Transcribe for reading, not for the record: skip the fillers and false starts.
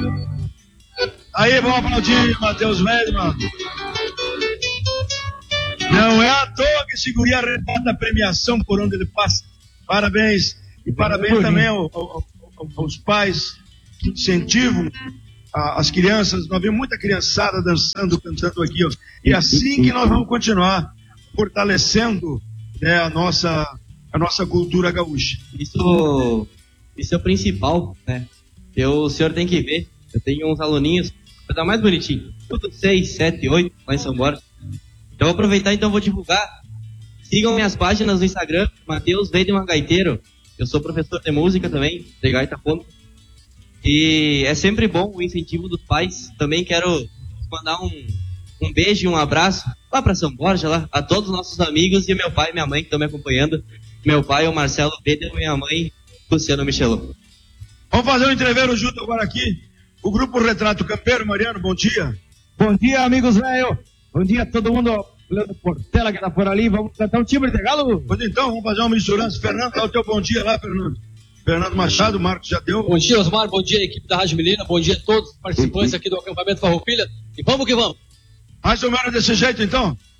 Aí, vamos aplaudir Matheus Weidman. Não é à toa que esse guri arrebata a premiação por onde ele passa. Parabéns. E parabéns também aos pais que incentivam as crianças. Nós vemos muita criançada dançando, cantando aqui, ó. E assim que nós vamos continuar fortalecendo, né, a nossa cultura gaúcha. Isso é o principal, né? O senhor tem que ver. Eu tenho uns aluninhos, vai dar mais bonitinho. Tudo 6, 7, 8, lá em São Borja. Então vou aproveitar, então vou divulgar. Sigam minhas páginas no Instagram, Matheus Weidman Gaiteiro. Eu sou professor de música também, de gaita ponto. E é sempre bom o incentivo dos pais. Também quero mandar um beijo e um abraço lá para São Borja, lá, a todos os nossos amigos e meu pai e minha mãe que estão me acompanhando. Meu pai é o Marcelo Weidman e minha mãe, Luciano Michelon. Vamos fazer um entreveiro junto agora aqui. O Grupo Retrato Campeiro, Mariano, bom dia. Bom dia, amigos velho. Bom dia a todo mundo. Leandro Portela que tá por ali. Vamos cantar um timbre de galo? Pois então, vamos fazer uma misturança. Fernando, dá o teu bom dia lá, Fernando. Fernando Machado, Marcos já deu. Bom dia, Osmar. Bom dia, equipe da Rádio Menina. Bom dia a todos os participantes aqui do acampamento Farroupilha. E vamos que vamos. Mais ou menos desse jeito, então.